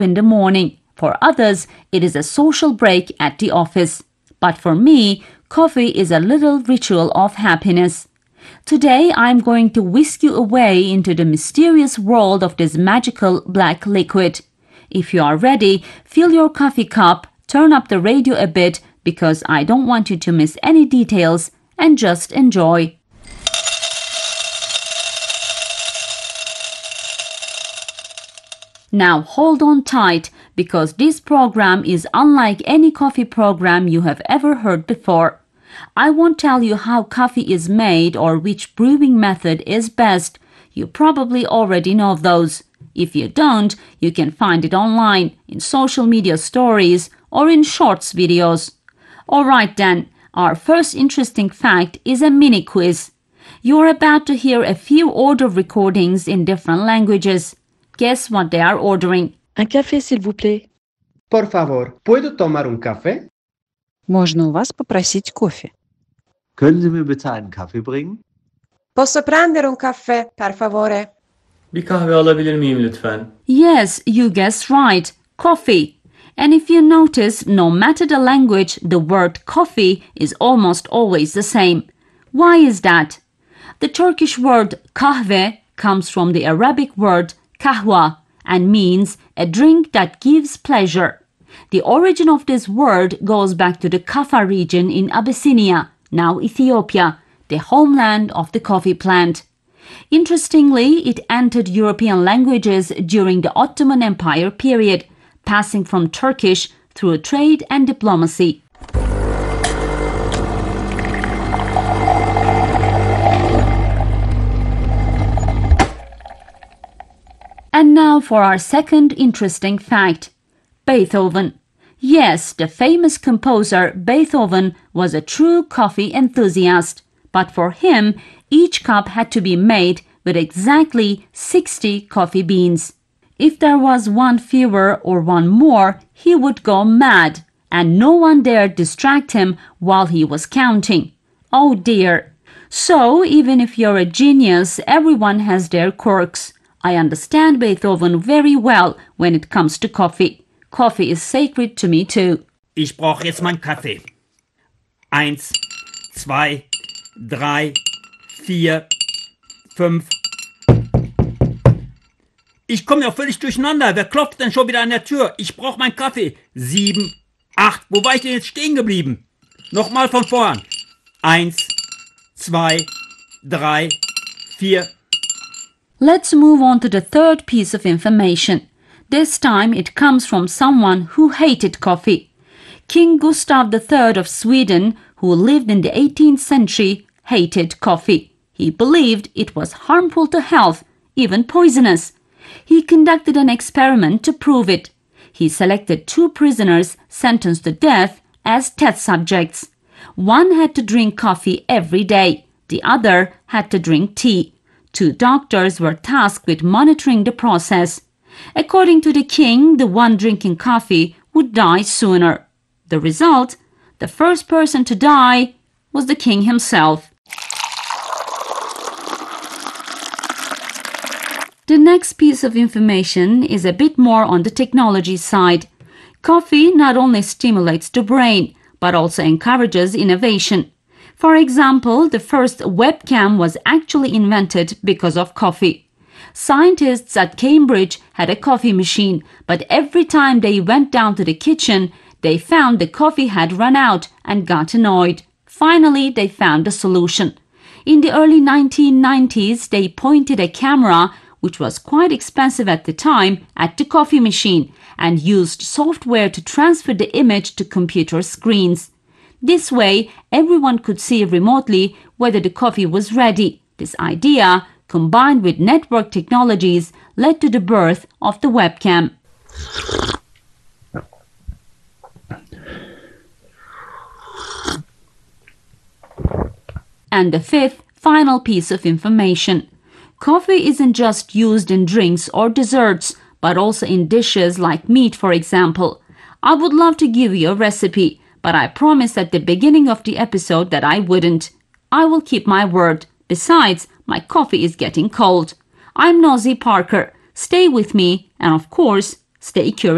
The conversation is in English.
in the morning. For others, it is a social break at the office. But for me, coffee is a little ritual of happiness. Today, I'm going to whisk you away into the mysterious world of this magical black liquid. If you are ready, fill your coffee cup, turn up the radio a bit because I don't want you to miss any details, and just enjoy. Now hold on tight because this program is unlike any coffee program you have ever heard before. I won't tell you how coffee is made or which brewing method is best. You probably already know those. If you don't, you can find it online, in social media stories, or in shorts videos. Alright then, our first interesting fact is a mini quiz. You're about to hear a few order recordings in different languages. Guess what they are ordering. Un café, s'il vous plaît. Por favor, ¿puedo tomar un café? Можно у вас попросить кофе? Können Sie mir bitte einen Kaffee bringen? Posso prendere un caffè, per favore? Bir kahve alabilir miyim lütfen? Yes, you guessed right. Coffee. And if you notice, no matter the language, the word coffee is almost always the same. Why is that? The Turkish word kahve comes from the Arabic word kahwa and means a drink that gives pleasure. The origin of this word goes back to the Kaffa region in Abyssinia, now Ethiopia, the homeland of the coffee plant. Interestingly, it entered European languages during the Ottoman Empire period, passing from Turkish through trade and diplomacy. And now for our second interesting fact. Beethoven. Yes, the famous composer Beethoven was a true coffee enthusiast, but for him, each cup had to be made with exactly 60 coffee beans. If there was one fewer or one more, he would go mad, and no one dared distract him while he was counting. Oh dear! So, even if you're a genius, everyone has their quirks. I understand Beethoven very well when it comes to coffee. Coffee is sacred to me too. Ich brauche jetzt meinen Kaffee. 1, 2, 3, 4, 5. Ich komme ja völlig durcheinander. Wer klopft denn schon wieder an der Tür? Ich brauche meinen Kaffee. 7, 8. Wo war ich denn jetzt stehen geblieben? Nochmal von vorn. 1, 2, 3, 4. Let's move on to the third piece of information. This time it comes from someone who hated coffee. King Gustav III of Sweden, who lived in the 18th century, hated coffee. He believed it was harmful to health, even poisonous. He conducted an experiment to prove it. He selected 2 prisoners sentenced to death as test subjects. One had to drink coffee every day. The other had to drink tea. 2 doctors were tasked with monitoring the process. According to the king, the one drinking coffee would die sooner. The result? The first person to die was the king himself. The next piece of information is a bit more on the technology side. Coffee not only stimulates the brain, but also encourages innovation. For example, the first webcam was actually invented because of coffee. Scientists at Cambridge had a coffee machine, but every time they went down to the kitchen, they found the coffee had run out and got annoyed. Finally, they found a solution. In the early 1990s, they pointed a camera, which was quite expensive at the time, at the coffee machine and used software to transfer the image to computer screens. This way, everyone could see remotely whether the coffee was ready. This idea, combined with network technologies, led to the birth of the webcam. And the fifth, final piece of information. Coffee isn't just used in drinks or desserts, but also in dishes like meat, for example. I would love to give you a recipe, but I promised at the beginning of the episode that I wouldn't. I will keep my word. Besides, my coffee is getting cold. I'm Nosy Parker. Stay with me and, of course, stay curious.